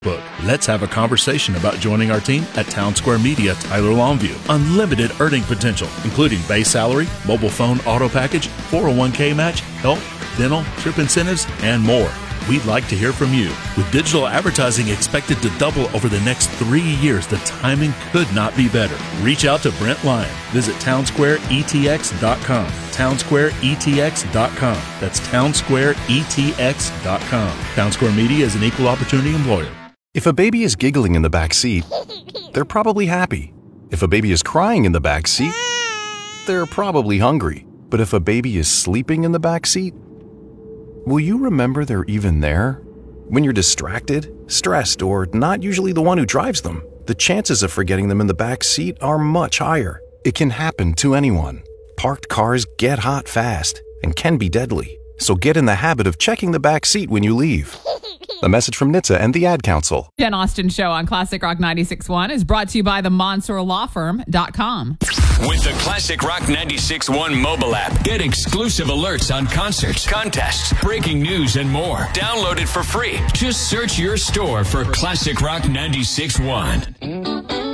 Let's have a conversation about joining our team at Town Square Media Tyler Longview. Unlimited earning potential, including base salary, mobile phone auto package, 401k match, health, dental, trip incentives, and more. We'd like to hear from you. With digital advertising expected to double over the next 3 years, the timing could not be better. Reach out to Brent Lyon. Visit townsquareetx.com. townsquareetx.com. That's townsquareetx.com. Town Square Media is an equal opportunity employer. If a baby is giggling in the back seat, they're probably happy. If a baby is crying in the back seat, they're probably hungry. But if a baby is sleeping in the back seat, will you remember they're even there? When you're distracted, stressed, or not usually the one who drives them, the chances of forgetting them in the back seat are much higher. It can happen to anyone. Parked cars get hot fast and can be deadly. So get in the habit of checking the back seat when you leave. A message from NHTSA and the Ad Council. Jen Austen Show on Classic Rock 96.1 is brought to you by the MonsourLawFirm.com. With the Classic Rock 96.1 mobile app, get exclusive alerts on concerts, contests, breaking news, and more. Download it for free. Just search your store for Classic Rock 96.1.